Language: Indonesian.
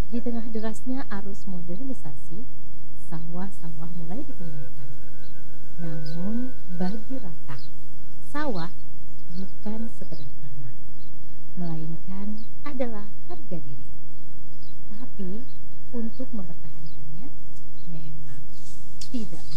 Di tengah derasnya arus modernisasi, sawah-sawah mulai ditinggalkan. Namun bagi Raka, sawah bukan sekedar tanah, melainkan adalah harga diri. Tapi untuk mempertahankannya memang tidak